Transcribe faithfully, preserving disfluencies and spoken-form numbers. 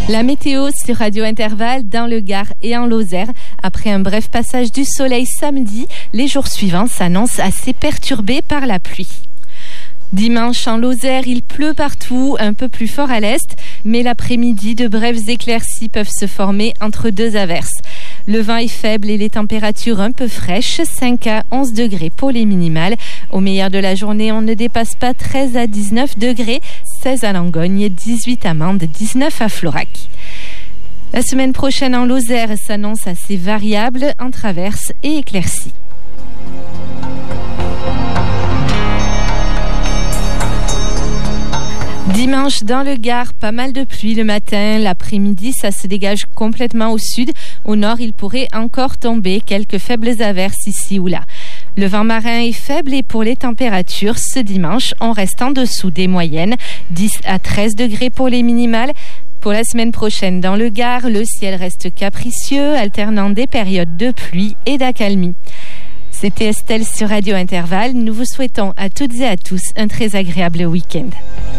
La météo sur Radio Intervalle dans le Gard et en Lozère. Après un bref passage du soleil samedi, les jours suivants s'annoncent assez perturbés par la pluie. Dimanche en Lozère, il pleut partout, un peu plus fort à l'est, mais l'après-midi, de brèves éclaircies peuvent se former entre deux averses. Le vent est faible et les températures un peu fraîches, cinq à onze degrés pour les minimales. Au meilleur de la journée, on ne dépasse pas treize à dix-neuf degrés, seize à Langogne, dix-huit à Mende, dix-neuf à Florac. La semaine prochaine en Lozère s'annonce assez variable entre averses et éclaircies. Dimanche, dans le Gard, pas mal de pluie le matin. L'après-midi, ça se dégage complètement au sud. Au nord, il pourrait encore tomber quelques faibles averses ici ou là. Le vent marin est faible et pour les températures, ce dimanche, on reste en dessous des moyennes. dix à treize degrés pour les minimales. Pour la semaine prochaine, dans le Gard, le ciel reste capricieux, alternant des périodes de pluie et d'accalmie. C'était Estelle sur Radio Intervalle. Nous vous souhaitons à toutes et à tous un très agréable week-end.